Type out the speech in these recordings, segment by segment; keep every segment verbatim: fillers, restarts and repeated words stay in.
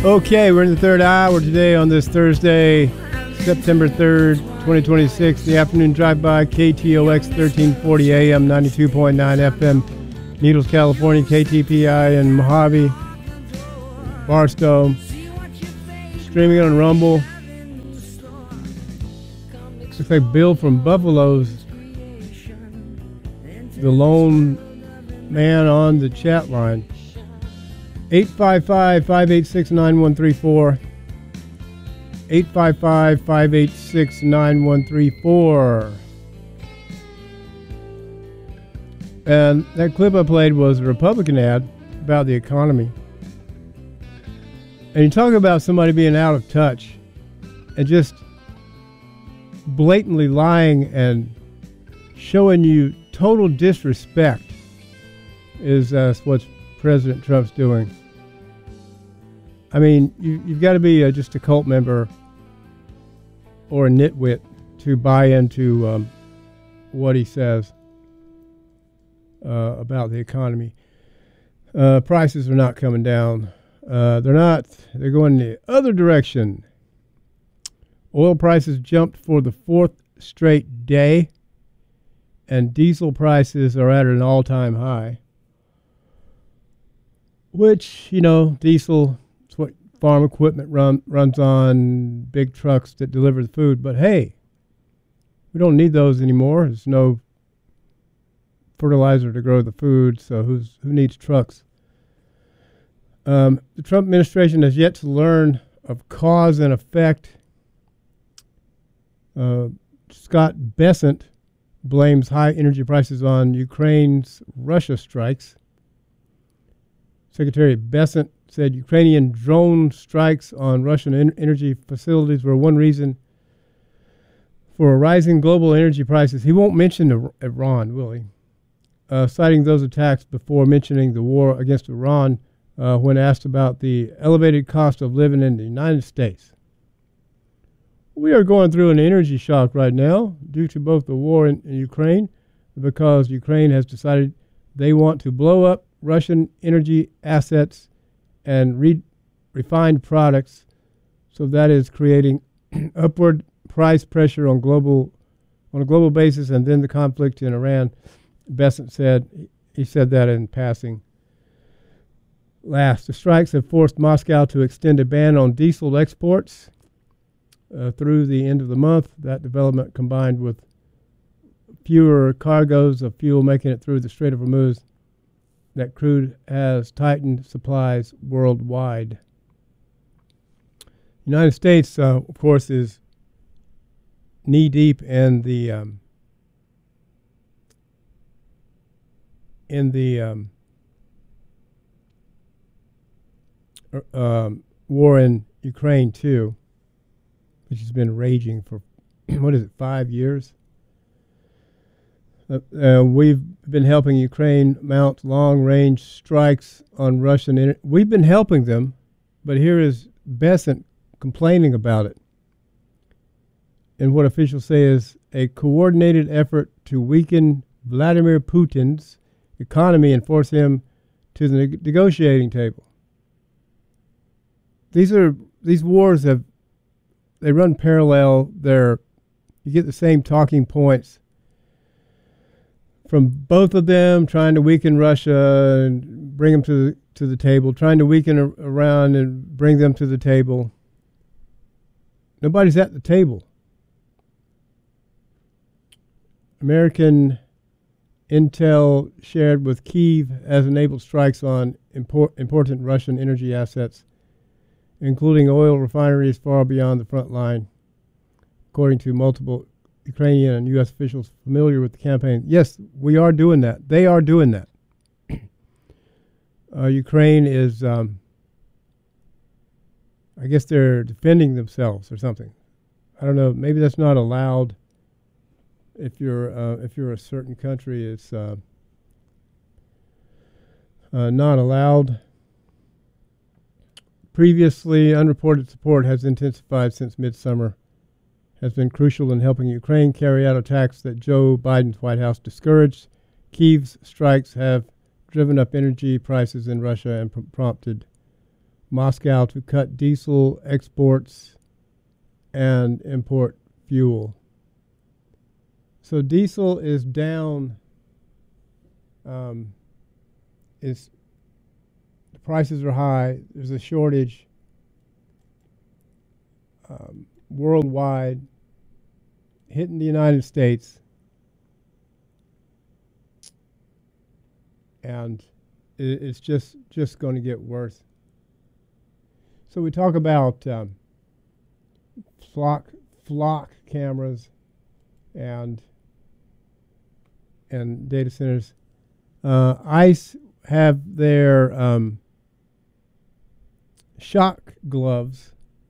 Okay, we're in the third hour today on this Thursday, September third, twenty twenty-six. The afternoon drive-by, K T O X thirteen forty A M, ninety-two point nine F M, Needles, California, K T P I in Mojave, Barstow. Streaming on Rumble. Looks like Bill from Buffalo's the lone man on the chat line. eight five five, five eight six, nine one three four. eight five five, five eight six, nine one three four. And that clip I played was a Republican ad about the economy. And you talk about somebody being out of touch and just blatantly lying and showing you total disrespect is uh, what President Trump's doing. I mean, you, you've got to be uh, just a cult member or a nitwit to buy into um, what he says uh, about the economy. Uh, prices are not coming down. Uh, they're not. They're going the other direction. Oil prices jumped for the fourth straight day, and diesel prices are at an all-time high. Which, you know, diesel is what farm equipment run, runs on, big trucks that deliver the food. But hey, we don't need those anymore. There's no fertilizer to grow the food, so who's who needs trucks? Um, the Trump administration has yet to learn of cause and effect. Uh, Scott Bessent blames high energy prices on Ukraine's Russia strikes. Secretary Bessent said Ukrainian drone strikes on Russian en- energy facilities were one reason for rising global energy prices. He won't mention Iran, will he? Uh, citing those attacks before mentioning the war against Iran uh, when asked about the elevated cost of living in the United States. We are going through an energy shock right now due to both the war in, in Ukraine, because Ukraine has decided they want to blow up Russian energy assets and re- refined products. So that is creating upward price pressure on global on a global basis, and then the conflict in Iran. Bessent said he said that in passing. Last, the strikes have forced Moscow to extend a ban on diesel exports uh, through the end of the month. That development, combined with fewer cargoes of fuel making it through the Strait of Hormuz, that crude has tightened supplies worldwide. The United States, uh, of course, is knee-deep in the um, in the um, um, war in Ukraine, too, which has been raging for, what is it, five years? Uh, uh, we've been helping Ukraine mount long-range strikes on Russian energy. We've been helping them, but here is Bessent complaining about it. And what officials say is a coordinated effort to weaken Vladimir Putin's economy and force him to the neg- negotiating table. These are these wars have they run parallel. They're you get the same talking points from both of them, trying to weaken Russia and bring them to the, to the table, trying to weaken Iran and bring them to the table. Nobody's at the table. American intel shared with Kyiv has enabled strikes on import, important Russian energy assets, including oil refineries far beyond the front line, according to multiple Ukrainian and U S officials familiar with the campaign. Yes, we are doing that. They are doing that. uh, Ukraine is, um, I guess they're defending themselves or something. I don't know. Maybe that's not allowed. If you're uh, if you're a certain country, it's uh, uh, not allowed. Previously, unreported support has intensified since midsummer, has been crucial in helping Ukraine carry out attacks that Joe Biden's White House discouraged. Kyiv's strikes have driven up energy prices in Russia and pr- prompted Moscow to cut diesel exports and import fuel. So diesel is down. Um, it's, the prices are high. There's a shortage um, worldwide, hitting the United States. And it, it's just, just going to get worse. So we talk about um, flock, flock cameras and and data centers. Uh, ICE have their um, shock gloves.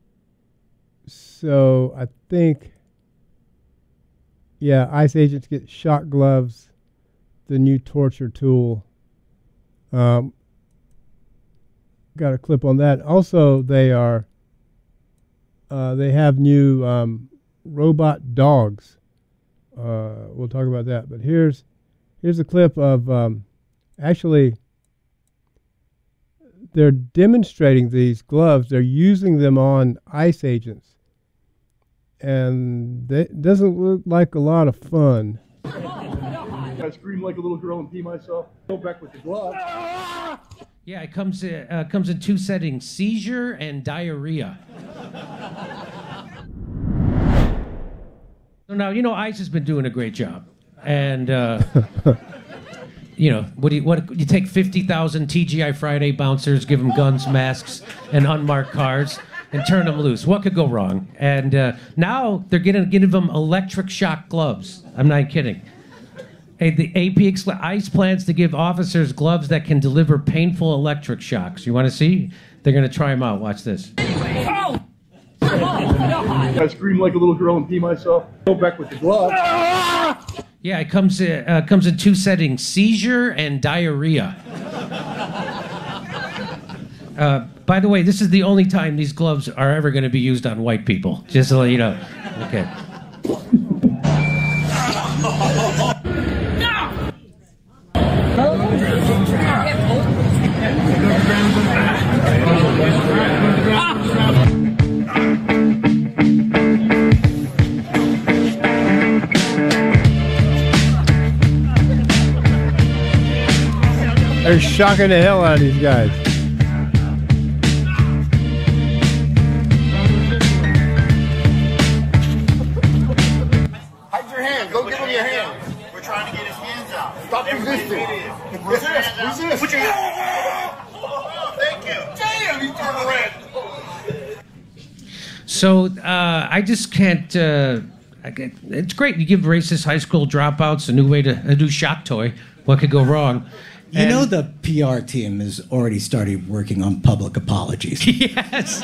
So I think, yeah, ICE agents get shock gloves, the new torture tool. Um, got a clip on that. Also, they are, uh, they have new um, robot dogs. Uh, we'll talk about that. But here's here's a clip of um, actually they're demonstrating these gloves. They're using them on ICE agents, and it doesn't look like a lot of fun. I scream like a little girl and pee myself. Go back with the glove. Yeah, it comes in, uh, comes in two settings: seizure and diarrhea. So now, you know, ICE has been doing a great job. And, uh, you know, what do you, what, you take fifty thousand T G I Friday bouncers, give them guns, masks, and unmarked cars, and turn them loose. What could go wrong? And uh, now they're going to give them electric shock gloves. I'm not kidding. Hey, the A P expl- ICE plans to give officers gloves that can deliver painful electric shocks. You want to see? They're going to try them out. Watch this. Oh! I scream like a little girl and pee myself. Go back with the glove. Yeah, it comes in, uh, comes in two settings: seizure and diarrhea. Uh, by the way, this is the only time these gloves are ever going to be used on white people. Just to let you know. Okay. They're shocking the hell out of these guys. Hide your hands. Don't give him your hands. We're trying to get his hands out. Stop resisting. Resist. Resist. Put your hands. Oh, thank you. Damn, he turned red. So uh, I just can't. Uh, I get, it's great. You give racist high school dropouts a new way to a new shock toy. What could go wrong? You And- know the P R team has already started working on public apologies. Yes.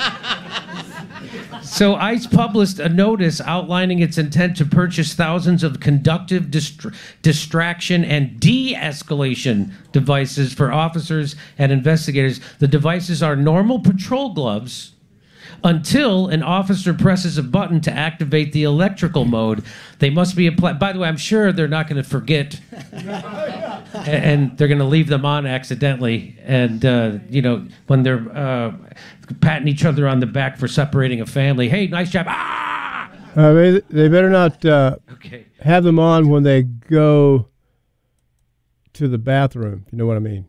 So ICE published a notice outlining its intent to purchase thousands of conductive distra- distraction and de-escalation devices for officers and investigators. The devices are normal patrol gloves until an officer presses a button to activate the electrical mode. They must be applied. By the way, I'm sure they're not going to forget, and they're going to leave them on accidentally. And uh, you know, when they're uh, patting each other on the back for separating a family, hey, nice job. Ah! Uh, they, they better not uh, Okay. have them on when they go to the bathroom. You know what I mean?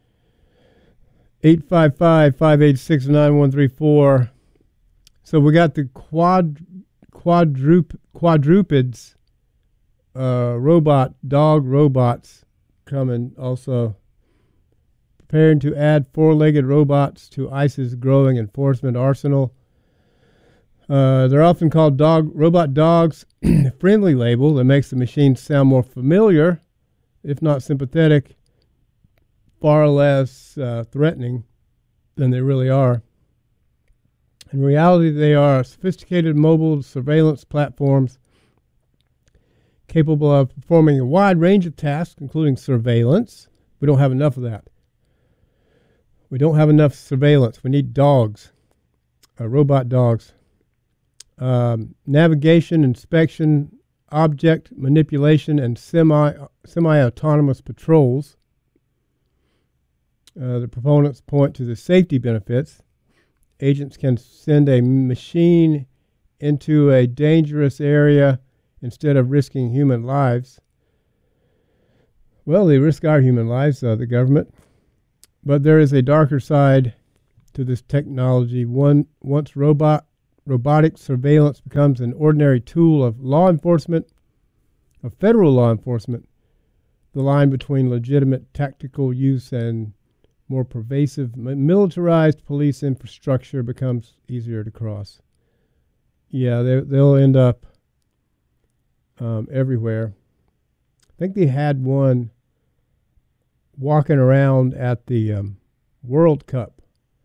eight five five, five eight six, nine one three four. So we got the quad, quadrup, quadrupeds, uh, robot, dog robots coming also. Preparing to add four-legged robots to ICE's growing enforcement arsenal. Uh, they're often called dog robot dogs, a friendly label that makes the machines sound more familiar, if not sympathetic, far less uh, threatening than they really are. In reality, they are sophisticated mobile surveillance platforms capable of performing a wide range of tasks, including surveillance. We don't have enough of that. We don't have enough surveillance. We need dogs, uh, robot dogs. Um, navigation, inspection, object manipulation, and semi, semi-autonomous patrols. Uh, the proponents point to the safety benefits. Agents can send a machine into a dangerous area instead of risking human lives. Well, they risk our human lives, uh, the government. But there is a darker side to this technology. One, once robot, robotic surveillance becomes an ordinary tool of law enforcement, of federal law enforcement, the line between legitimate tactical use and more pervasive militarized police infrastructure becomes easier to cross. Yeah, they, they'll end up um, everywhere. I think they had one walking around at the um, World Cup,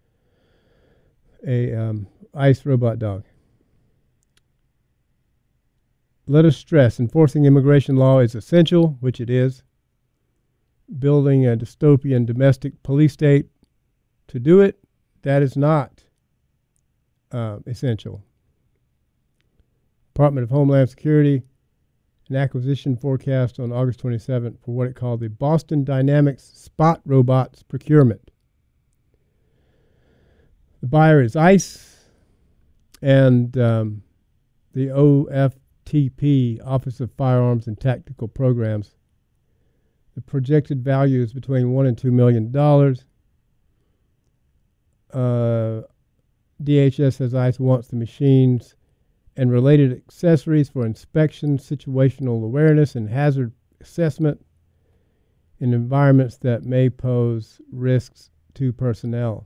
a um, ICE robot dog. Let us stress, enforcing immigration law is essential, which it is. Building a dystopian domestic police state, to do it, that is not uh, essential. Department of Homeland Security, an acquisition forecast on August twenty-seventh for what it called the Boston Dynamics Spot Robots procurement. The buyer is ICE and um, the O F T P, Office of Firearms and Tactical Programs. The projected value is between one and two million dollars. Uh, D H S says ICE wants the machines and related accessories for inspection, situational awareness, and hazard assessment in environments that may pose risks to personnel.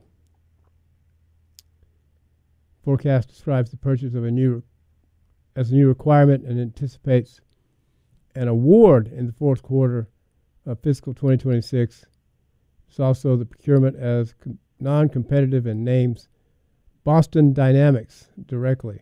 Forecast describes the purchase of a new as a new requirement and anticipates an award in the fourth quarter of fiscal twenty twenty-six. It's also the procurement as com- non-competitive and names Boston Dynamics directly.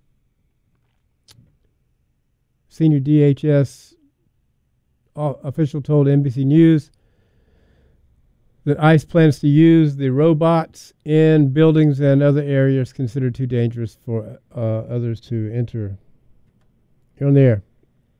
Senior D H S official told N B C News that ICE plans to use the robots in buildings and other areas considered too dangerous for uh, others to enter. You're on the air.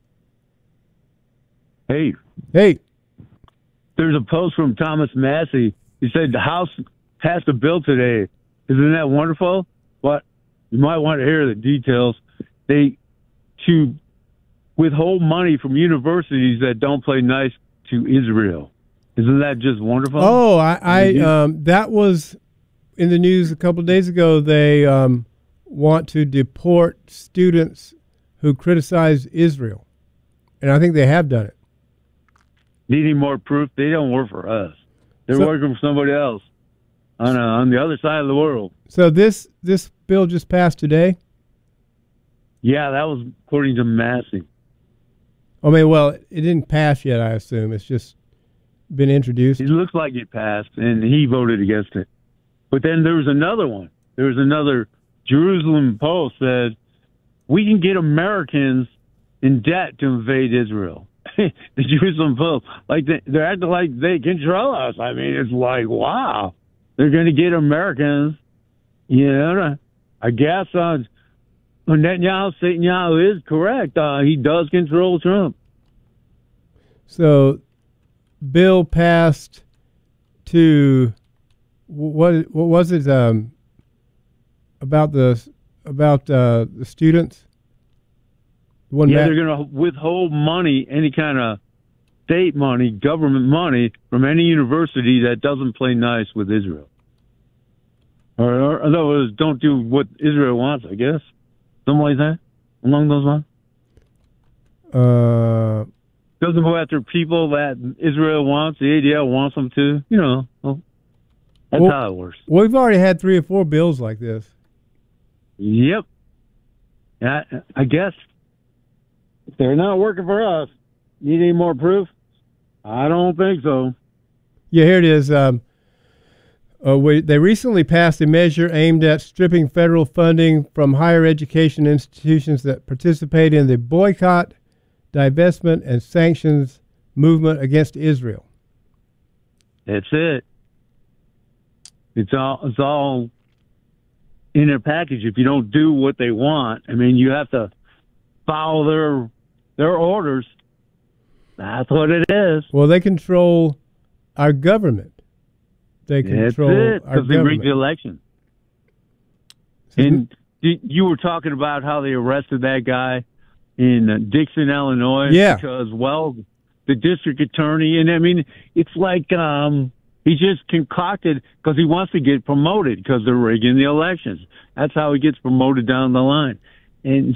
Hey. Hey. There's a post from Thomas Massey. He said the House passed a bill today. Isn't that wonderful? But you might want to hear the details. They to withhold money from universities that don't play nice to Israel. Isn't that just wonderful? Oh, I, I um, that was in the news a couple of days ago. They um, want to deport students who criticize Israel, and I think they have done it. Needing more proof? They don't work for us. They're so, working for somebody else on a, on the other side of the world. So this this bill just passed today? Yeah, that was according to Massey. I mean, well, it didn't pass yet, I assume. It's just been introduced. It looks like it passed, and he voted against it. But then there was another one. There was another Jerusalem Post said, we can get Americans in debt to invade Israel. The Jerusalem Post, like they, they're acting like they control us. I mean, it's like, wow, they're going to get Americans. You know, I guess uh, Netanyahu, Netanyahu is correct. Uh, he does control Trump. So, bill passed to what? What was it um, about the about uh, the students? One yeah, back- they're going to withhold money, any kind of state money, government money, from any university that doesn't play nice with Israel. Or, or in other words, don't do what Israel wants, I guess. Something like that, along those lines. Uh, doesn't go after people that Israel wants, the A D L wants them to. You know, well, that's well, how it works. Well, we've already had three or four bills like this. Yep. I, I guess. If they're not working for us, need any more proof? I don't think so. Yeah, here it is. Um, uh, we, they recently passed a measure aimed at stripping federal funding from higher education institutions that participate in the boycott, divestment, and sanctions movement against Israel. That's it. It's all it's all in a package. If you don't do what they want, I mean, you have to follow their their orders. That's what it is. Well, they control our government. they control That's it, our because they rigged the government. election. And y- you were talking about how they arrested that guy in uh, Dixon, Illinois. Yeah. Because, well, the district attorney, and I mean, it's like um, he just concocted because he wants to get promoted because they're rigging the elections. That's how he gets promoted down the line. And